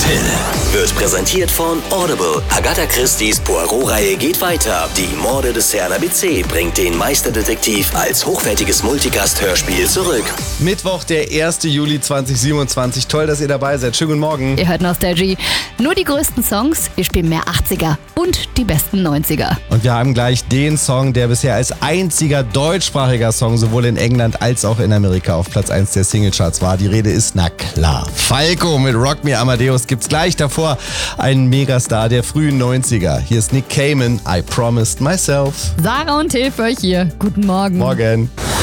Hill wird präsentiert von Audible. Agatha Christie's Poirot-Reihe geht weiter. Die Morde des Herrn ABC bringt den Meisterdetektiv als hochwertiges Multicast-Hörspiel zurück. Mittwoch, der 1. Juli 2027. Toll, dass ihr dabei seid. Schönen guten Morgen. Ihr hört Nostalgie. Nur die größten Songs, wir spielen mehr 80er und die besten 90er. Und wir haben gleich den Song, der bisher als einziger deutschsprachiger Song sowohl in England als auch in Amerika auf Platz 1 der Singlecharts war. Die Rede ist, na klar, Falco mit Rock Me Amadeus. Gibt's gleich davor einen Megastar der frühen 90er. Hier ist Nick Cayman, I Promised Myself. Sarah und Till für euch hier. Guten Morgen. Morgen.